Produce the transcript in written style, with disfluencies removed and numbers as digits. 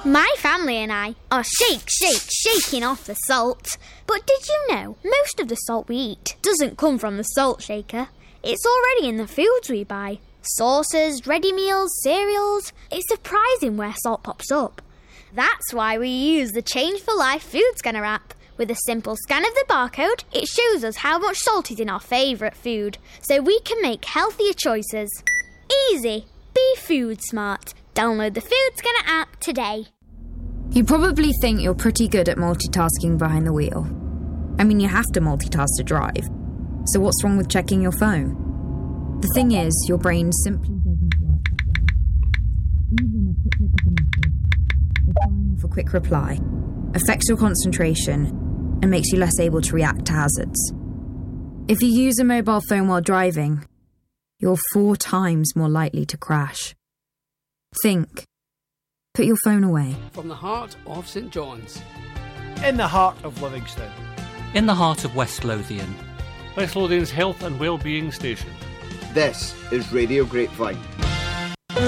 My family and I are shaking off the salt. But did you know most of the salt we eat doesn't come from the salt shaker? It's already in the foods we buy. Sauces, ready meals, cereals. It's surprising where salt pops up. That's why we use the Change for Life food scanner app. With a simple scan of the barcode, it shows us how much salt is in our favourite food, so we can make healthier choices. Easy. Be food smart. Download the Food Scanner app today. You probably think you're pretty good at multitasking behind the wheel. I mean, you have to multitask to drive. So what's wrong with checking your phone? The thing is, your brain simply doesn't work that way. Even a quick look at the message, or firing off a quick reply, affects your concentration and makes you less able to react to hazards. If you use a mobile phone while driving, you're 4 times more likely to crash. Think. Put your phone away. From the heart of St John's. In the heart of Livingston. In the heart of West Lothian. West Lothian's health and well-being station. This is Radio Grapevine.